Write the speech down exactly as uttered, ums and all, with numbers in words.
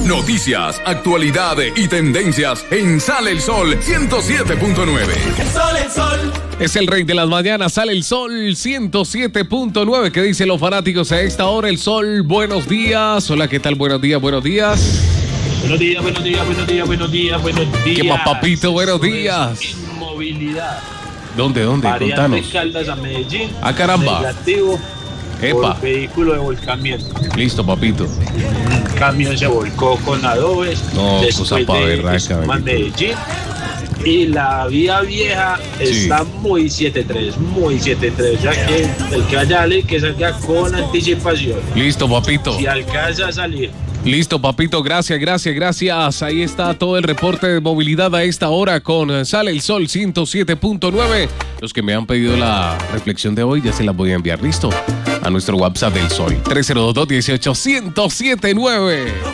Noticias, actualidad y tendencias en Sale el Sol ciento siete punto nueve. El sol, el sol. Es el rey de las mañanas, Sale el Sol ciento siete punto nueve. ¿Qué dicen los fanáticos a esta hora? El Sol, buenos días. Hola, ¿qué tal? Buenos días, buenos días. Buenos días, buenos días, buenos días, buenos días, buenos días. ¿Qué más, papito? Buenos días. Inmovilidad. ¿Dónde, dónde? Variante Contanos. Caldas a Medellín. Ah, caramba. Negativo. Epa. Por vehículo de volcamiento. Listo, papito. Un camión se volcó con adobes. No, después cosa pa' de berraca, que suma bendito. Medellín. Y la vía vieja está muy siete tres, muy siete tres. Ya que el que vaya a salir, que salga con anticipación. Listo, papito. Si alcanza a salir. Listo, papito, gracias, gracias, gracias. Ahí está todo el reporte de movilidad a esta hora con Sale el Sol ciento siete punto nueve. Los que me han pedido la reflexión de hoy ya se las voy a enviar, listo, a nuestro WhatsApp del Sol. tres cero dos, uno ocho, uno cero siete nueve.